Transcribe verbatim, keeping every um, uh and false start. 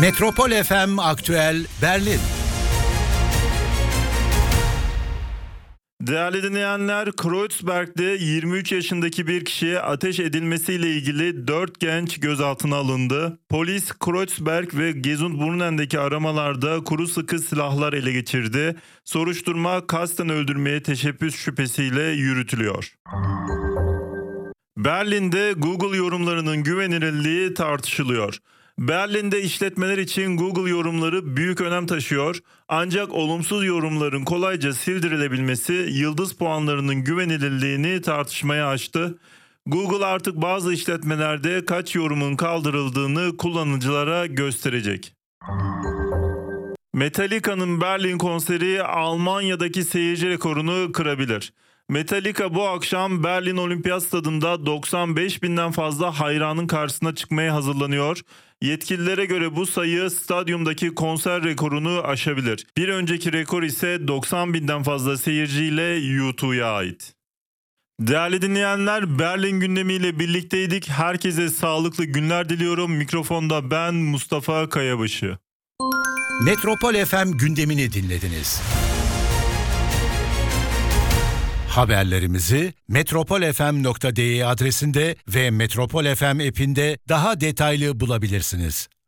Metropol F M Aktüel Berlin. Değerli dinleyenler, Kreuzberg'de yirmi üç yaşındaki bir kişiye ateş edilmesiyle ilgili dört genç gözaltına alındı. Polis Kreuzberg ve Gesundbrunnen'deki aramalarda kuru sıkı silahlar ele geçirdi. Soruşturma kasten öldürmeye teşebbüs şüphesiyle yürütülüyor. Berlin'de Google yorumlarının güvenilirliği tartışılıyor. Berlin'de işletmeler için Google yorumları büyük önem taşıyor. Ancak olumsuz yorumların kolayca sildirilebilmesi yıldız puanlarının güvenilirliğini tartışmaya açtı. Google artık bazı işletmelerde kaç yorumun kaldırıldığını kullanıcılara gösterecek. Metallica'nın Berlin konseri Almanya'daki seyirci rekorunu kırabilir. Metallica bu akşam Berlin Olimpiyat Stadında doksan beş binden fazla hayranın karşısına çıkmaya hazırlanıyor. Yetkililere göre bu sayı stadyumdaki konser rekorunu aşabilir. Bir önceki rekor ise doksan binden fazla seyirciyle U iki'ya ait. Değerli dinleyenler, Berlin gündemiyle birlikteydik. Herkese sağlıklı günler diliyorum. Mikrofonda ben Mustafa Kayabaşı. Metropol F M gündemini dinlediniz. Haberlerimizi metropol f m nokta d e adresinde ve Metropol F M app'inde daha detaylı bulabilirsiniz.